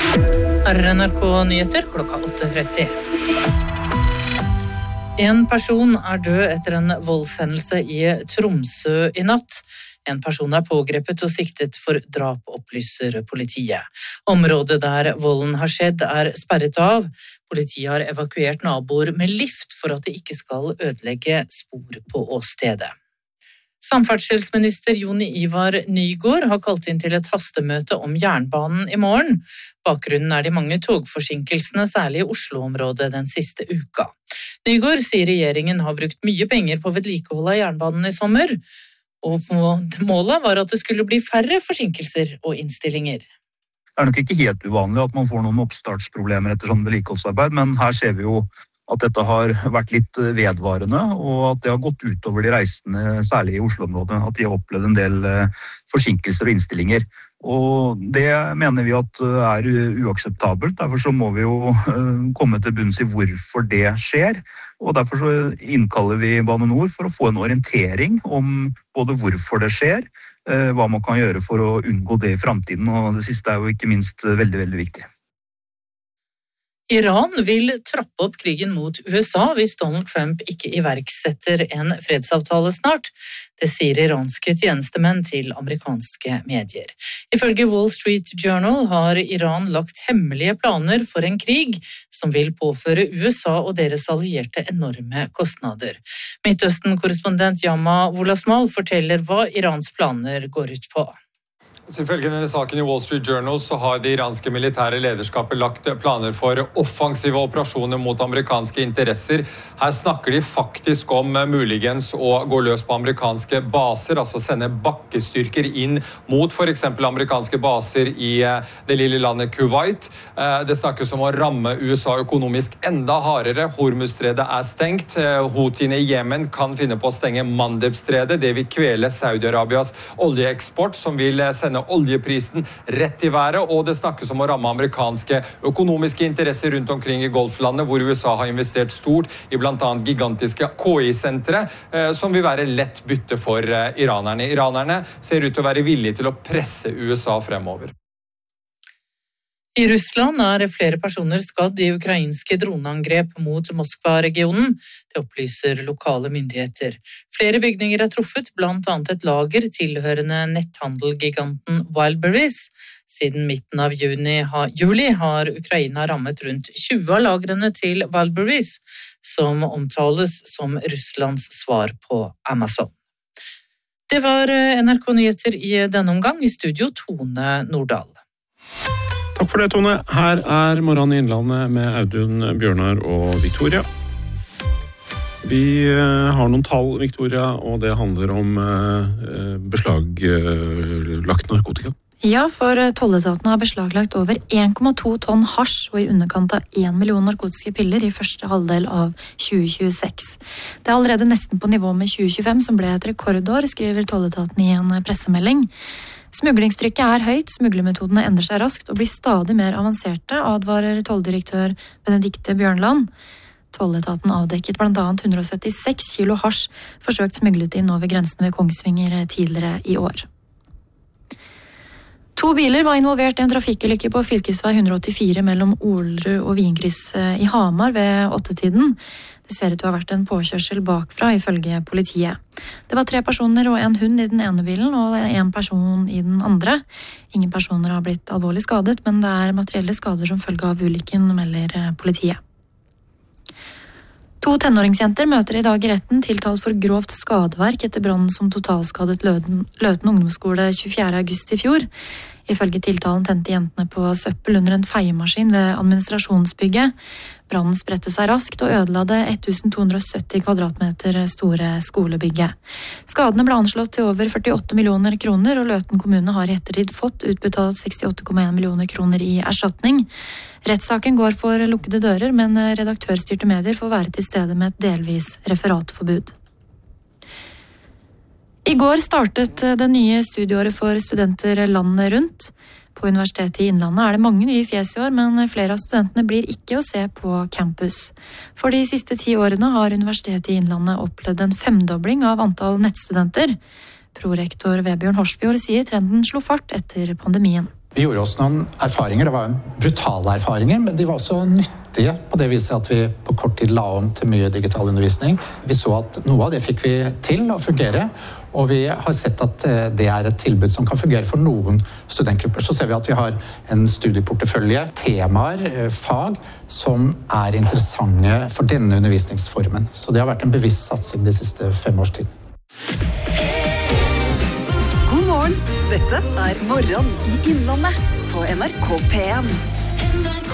Her er NRK Nyheter klokka 8:30. En person er død etter en voldshendelse i Tromsø i natt. En person er pågrepet og siktet for drap, opplyser politiet. Området der volden har skjedd er sperret av. Politiet har evakuert naboer med lift for at det ikke skal ødelegge spor på åstedet. Samferdselsminister Jon Ivar Nygård har kalt inn til et hastemøte om jernbanen i morgen. Bakgrunnen er de mange togforsinkelsene, særlig i Oslo-området den siste uka. Nygård sier regjeringen har brukt mye penger på vedlikehold av jernbanen i sommer, og målet var at det skulle bli færre forsinkelser og innstillinger. Det er nok ikke helt uvanlig at man får noen oppstartsproblemer etter sånn vedlikeholdsarbeid, men her ser vi jo at dette har vært litt vedvarende, og at det har gått utover de reisende, særlig i Oslo-området, at de har opplevd en del forsinkelser og innstillinger. Og det mener vi at er uakseptabelt, derfor så må vi jo komme til bunns i hvorfor det skjer, og derfor så innkaller vi Bane NOR for å få en orientering om både hvorfor det skjer, hva man kan gjøre for å unngå det i fremtiden, og det siste er jo ikke minst veldig, veldig viktig. Iran vil trappe opp krigen mot USA hvis Donald Trump ikke iverksetter en fredsavtale snart. Det sier iranske tjenestemenn til amerikanske medier. Ifølge Wall Street Journal har Iran lagt hemmelige planer for en krig som vil påføre USA og deres allierte enorme kostnader. Midtøsten-korrespondent Yama Wolasmal forteller hva Irans planer går ut på. Ifølge denne saken i Wall Street Journal så har det iranske militære lederskapet lagt planer for offensive operasjoner mot amerikanske interesser. Her snakker de faktisk om muligens å gå løs på amerikanske baser, altså sende bakkestyrker inn mot for eksempel amerikanske baser i det lille landet Kuwait. Det snakkes om å ramme USA økonomisk enda hardere. Hormuzstredet er stengt. Houthiene i Jemen kan finne på å stenge Mandebstredet. Det vil kvele Saudi-Arabias oljeeksport, som vil sende oljeprisen rett i været, og det snakkes om å ramme amerikanske økonomiske interesser rundt omkring i Golflandet, hvor USA har investert stort i blant annet gigantiske KI-sentre, som vil være lett bytte for iranerne. Iranerne ser ut til å være villige til å presse USA fremover. I Russland er flere personer skadd i ukrainske droneangrep mot Moskva-regionen. Det opplyser lokale myndigheter. Flere bygninger er truffet, blant annet et lager tilhørende netthandelgiganten Wildberries. Siden midten av juli har Ukraina rammet rundt 20 av lagrene til Wildberries, som omtales som Russlands svar på Amazon. Det var NRK Nyheter i denne omgang. I studio Tone Nordahl. Takk for det, Tone. Her er Morgen i Innlandet med Audun, Bjørnar og Victoria. Vi har noen tall, Victoria, og det handler om beslaglagt narkotika. Ja, for tolletaten har beslaglagt over 1,2 tonn hasj og i underkant av 1 million narkotiske piller i første halvdel av 2026. Det er allerede nesten på nivå med 2025, som ble et rekordår, skriver tolletaten i en pressemelding. Smuglingstrykket er høyt, smuglermetodene endrer seg raskt og blir stadig mer avanserte, advarer tolldirektør Benedikte Bjørnland. Tolletaten avdekket blant annet 176 kilo hasj forsøkt smuglet inn over grensen ved Kongsvinger tidligere i år. 2 biler var involvert i en trafikkulykke på fylkesvei 184 mellom Olerud og Vinkryss i Hamar ved 8-tiden. Det ser ut til å ha vært en påkjørsel bakfra, ifølge politiet. Det var 3 personer og en hund i den ene bilen og en person i den andre. Ingen personer har blitt alvorlig skadet, men det er materielle skader som følge av ulykken, melder politiet. 2 tenåringsjenter møter i dag i retten tiltalt for grovt skadeverk etter brannen som totalskadet Løten ungdomsskole 24. august i fjor. Ifølge tiltalen tente jentene på søppel under en feiemaskin ved administrasjonsbygget. Brannen spredte seg raskt og ødela det 1270 kvadratmeter store skolebygget. Skadene ble anslått til over 48 millioner kroner, og Løten kommune har i ettertid fått utbetalt 68,1 millioner kroner i erstatning. Rettssaken går for lukkede dører, men redaktørstyrte medier får være til stede med et delvis referatforbud. I går startet det nye studieåret for studenter landet rundt. På Universitetet i Innlandet er det mange nye fjes i år, men flere av studentene blir ikke å se på campus. For de siste 10 årene har Universitetet i Innlandet opplevd en 5-dobling av antall nettstudenter. Prorektor Vebjørn Horsfjord sier trenden slo fart etter pandemien. Vi gjorde oss noen erfaringer, det var brutale erfaringer, men de var også nyttige på det viset at vi på kort tid la om til mye digital undervisning. Vi så at noe av det fikk vi til å fungere, og vi har sett at det er et tilbud som kan fungere for noen studentgrupper. Så ser vi at vi har en studieportefølje, temaer, fag, som er interessante for denne undervisningsformen. Så det har vært en bevisst satsing de siste 5 års tid. God morgen, dette er Morgen i Innlandet på NRK P1.